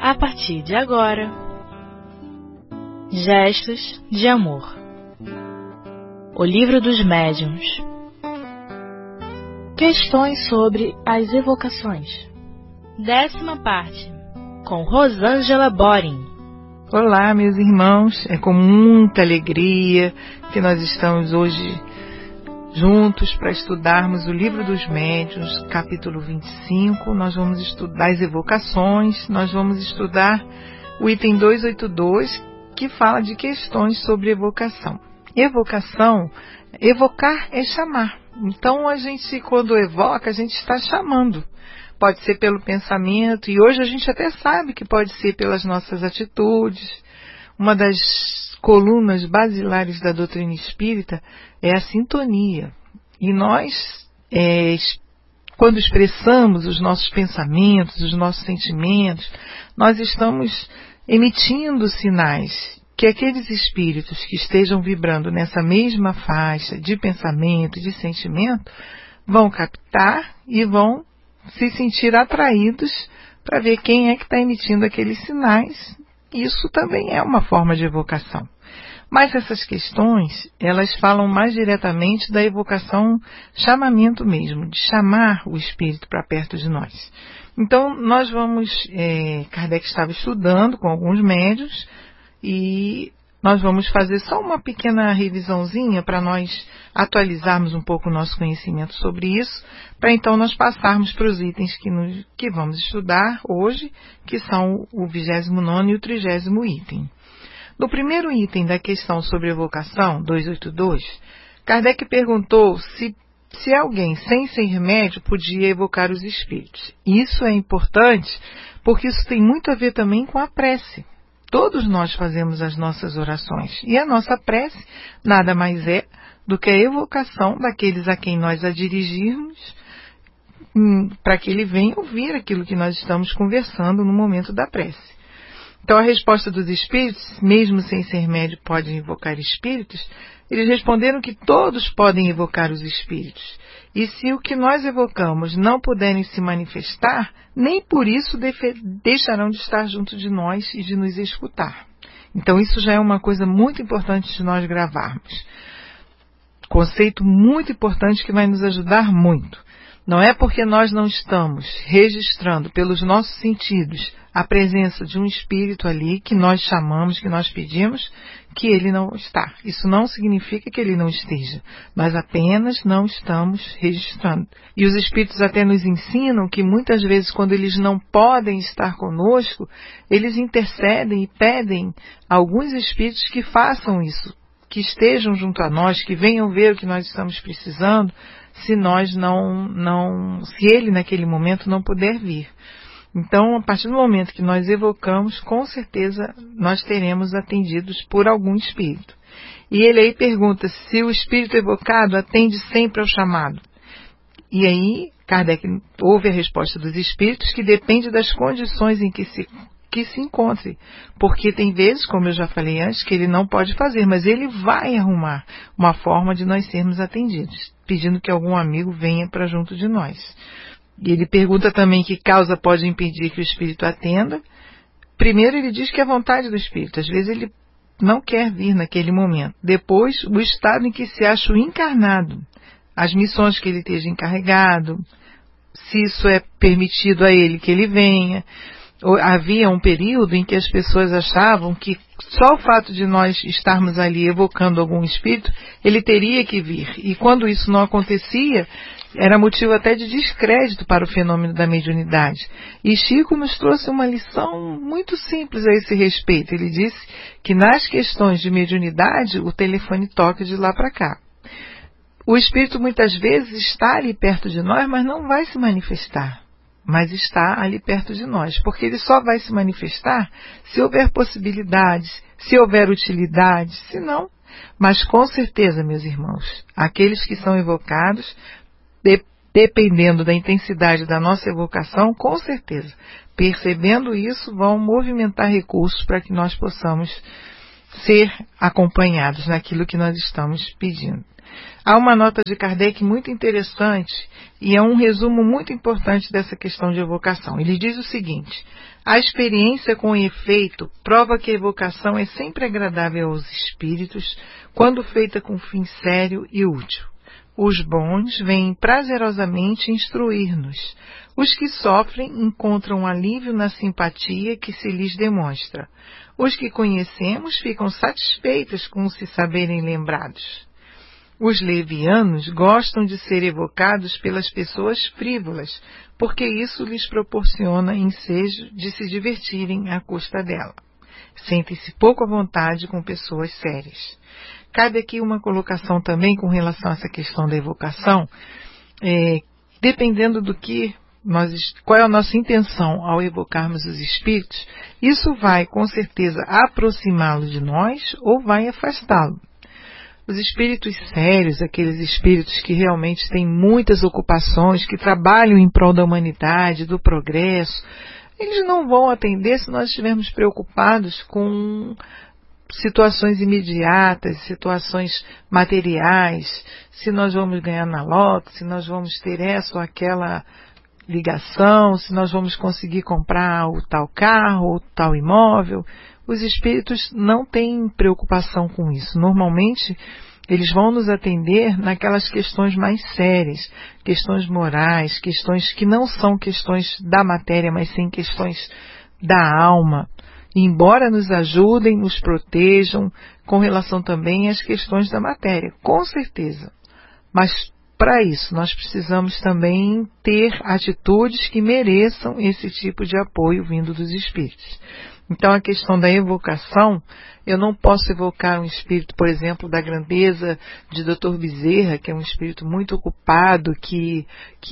a partir de agora. Gestos de Amor. O Livro dos Médiuns. Questões sobre as evocações. 10ª parte, com Rosângela Boring. Olá, meus irmãos, é com muita alegria que nós estamos hoje juntos para estudarmos o Livro dos Médiuns, capítulo 25. Nós vamos estudar as evocações, nós vamos estudar o item 282, que fala de questões sobre evocação. Evocação, evocar é chamar. Então, a gente, quando evoca, a gente está chamando. Pode ser pelo pensamento, e hoje a gente até sabe que pode ser pelas nossas atitudes. Uma das colunas basilares da doutrina espírita é a sintonia. E nós, quando expressamos os nossos pensamentos, os nossos sentimentos, nós estamos emitindo sinais que aqueles espíritos que estejam vibrando nessa mesma faixa de pensamento e de sentimento vão captar e vão se sentir atraídos para ver quem é que está emitindo aqueles sinais. Isso também é uma forma de evocação. Mas essas questões, elas falam mais diretamente da evocação, chamamento mesmo, de chamar o espírito para perto de nós. Então, nós vamos, Kardec estava estudando com alguns médiuns, e nós vamos fazer só uma pequena revisãozinha para nós atualizarmos um pouco o nosso conhecimento sobre isso, para então nós passarmos para os itens que vamos estudar hoje, que são o 29º e o 30º item. No primeiro item da questão sobre evocação, 282, Kardec perguntou se alguém sem ser médium podia evocar os espíritos. Isso é importante porque isso tem muito a ver também com a prece. Todos nós fazemos as nossas orações, e a nossa prece nada mais é do que a evocação daqueles a quem nós a dirigirmos, para que ele venha ouvir aquilo que nós estamos conversando no momento da prece. Então, a resposta dos espíritos, mesmo sem ser médium, podem evocar espíritos. Eles responderam que todos podem evocar os espíritos. E se o que nós evocamos não puderem se manifestar, nem por isso deixarão de estar junto de nós e de nos escutar. Então, isso já é uma coisa muito importante de nós gravarmos. Conceito muito importante que vai nos ajudar muito. Não é porque nós não estamos registrando pelos nossos sentidos a presença de um espírito ali que nós chamamos, que nós pedimos, que ele não está. Isso não significa que ele não esteja, mas apenas não estamos registrando. E os espíritos até nos ensinam que muitas vezes, quando eles não podem estar conosco, eles intercedem e pedem a alguns espíritos que façam isso, que estejam junto a nós, que venham ver o que nós estamos precisando, se nós se ele naquele momento não puder vir. Então, a partir do momento que nós evocamos, com certeza nós teremos atendidos por algum espírito. E ele aí pergunta se o espírito evocado atende sempre ao chamado. E aí, Kardec ouve a resposta dos espíritos, que depende das condições em que se encontre. Porque tem vezes, como eu já falei antes, que ele não pode fazer, mas ele vai arrumar uma forma de nós sermos atendidos, pedindo que algum amigo venha para junto de nós. E ele pergunta também que causa pode impedir que o espírito atenda. Primeiro ele diz que é a vontade do espírito. Às vezes ele não quer vir naquele momento. Depois, o estado em que se acha o encarnado, as missões que ele esteja encarregado, se isso é permitido a ele que ele venha. Havia um período em que as pessoas achavam que só o fato de nós estarmos ali evocando algum espírito, ele teria que vir. E quando isso não acontecia, era motivo até de descrédito para o fenômeno da mediunidade. E Chico nos trouxe uma lição muito simples a esse respeito. Ele disse que nas questões de mediunidade, o telefone toca de lá para cá. O espírito muitas vezes está ali perto de nós, mas não vai se manifestar. Mas está ali perto de nós, porque ele só vai se manifestar se houver possibilidades, se houver utilidade, se não. Mas com certeza, meus irmãos, aqueles que são evocados, dependendo da intensidade da nossa evocação, com certeza, percebendo isso, vão movimentar recursos para que nós possamos ser acompanhados naquilo que nós estamos pedindo. Há uma nota de Kardec muito interessante e é um resumo muito importante dessa questão de evocação. Ele diz o seguinte: a experiência com efeito prova que a evocação é sempre agradável aos espíritos quando feita com fim sério e útil. Os bons vêm prazerosamente instruir-nos. Os que sofrem encontram alívio na simpatia que se lhes demonstra. Os que conhecemos ficam satisfeitos com se saberem lembrados. Os levianos gostam de ser evocados pelas pessoas frívolas, porque isso lhes proporciona ensejo de se divertirem à custa dela. Sentem-se pouco à vontade com pessoas sérias. Cabe aqui uma colocação também com relação a essa questão da evocação. Dependendo do que qual é a nossa intenção ao evocarmos os espíritos, isso vai com certeza aproximá-lo de nós ou vai afastá-lo. Os espíritos sérios, aqueles espíritos que realmente têm muitas ocupações, que trabalham em prol da humanidade, do progresso, eles não vão atender se nós estivermos preocupados com situações imediatas, situações materiais, se nós vamos ganhar na loto, se nós vamos ter essa ou aquela ligação, se nós vamos conseguir comprar o tal carro ou tal imóvel. Os espíritos não têm preocupação com isso. Normalmente, eles vão nos atender naquelas questões mais sérias, questões morais, questões que não são questões da matéria, mas sim questões da alma. E embora nos ajudem, nos protejam, com relação também às questões da matéria, com certeza. Mas para isso, nós precisamos também ter atitudes que mereçam esse tipo de apoio vindo dos espíritos. Então, a questão da evocação, eu não posso evocar um espírito, por exemplo, da grandeza de Dr. Bezerra, que é um espírito muito ocupado, que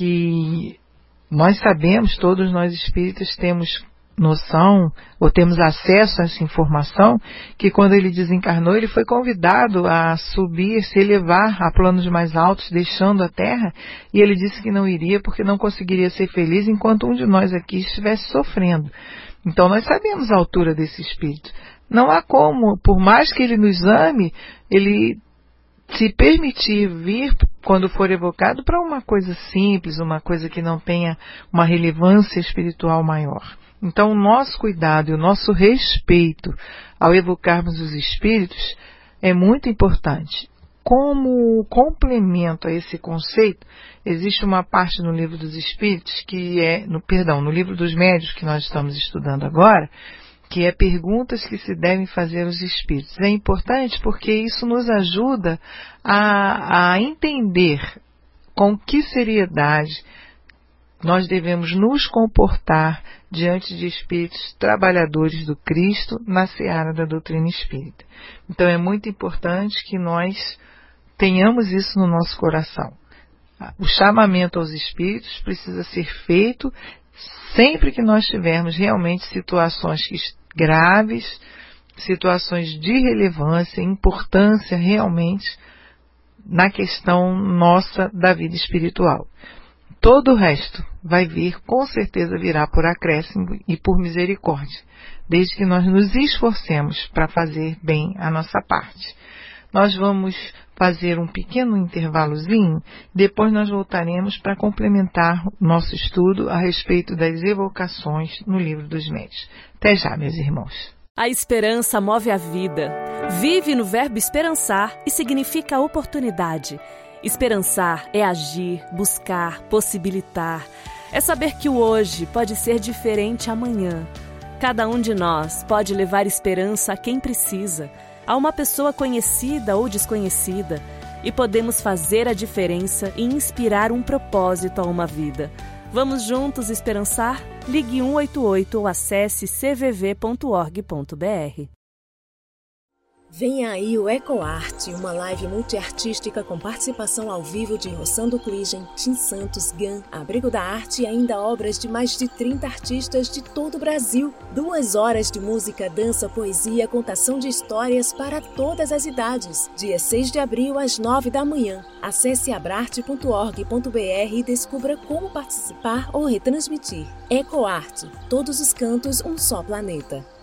nós sabemos, todos nós espíritas temos noção, ou temos acesso a essa informação, que quando ele desencarnou, ele foi convidado a subir, se elevar a planos mais altos, deixando a Terra, e ele disse que não iria porque não conseguiria ser feliz enquanto um de nós aqui estivesse sofrendo. Então nós sabemos a altura desse espírito. Não há como, por mais que ele nos ame, ele se permitir vir, quando for evocado, para uma coisa simples, uma coisa que não tenha uma relevância espiritual maior. Então, o nosso cuidado e o nosso respeito ao evocarmos os espíritos é muito importante. Como complemento a esse conceito, existe uma parte no Livro dos Espíritos, no Livro dos Médiuns, que nós estamos estudando agora, que é perguntas que se devem fazer aos espíritos. É importante porque isso nos ajuda a entender com que seriedade nós devemos nos comportar diante de espíritos trabalhadores do Cristo na seara da doutrina espírita. Então é muito importante que nós tenhamos isso no nosso coração. O chamamento aos espíritos precisa ser feito sempre que nós tivermos realmente situações graves, situações de relevância, importância realmente na questão nossa da vida espiritual. Todo o resto vai vir, com certeza virá por acréscimo e por misericórdia, desde que nós nos esforcemos para fazer bem a nossa parte. Nós vamos fazer um pequeno intervalozinho, depois nós voltaremos para complementar nosso estudo a respeito das evocações no Livro dos Médiuns. Até já, meus irmãos. A esperança move a vida. Vive no verbo esperançar e significa oportunidade. Esperançar é agir, buscar, possibilitar. É saber que o hoje pode ser diferente amanhã. Cada um de nós pode levar esperança a quem precisa, a uma pessoa conhecida ou desconhecida, e podemos fazer a diferença e inspirar um propósito a uma vida. Vamos juntos esperançar? Ligue 188 ou acesse cvv.org.br. Venha aí o EcoArte, uma live multiartística com participação ao vivo de Rossando Kligen, Tim Santos, GAN, Abrigo da Arte e ainda obras de mais de 30 artistas de todo o Brasil. 2 horas de música, dança, poesia, contação de histórias para todas as idades. Dia 6 de abril, às 9 da manhã. Acesse abrarte.org.br e descubra como participar ou retransmitir. EcoArte, todos os cantos, um só planeta.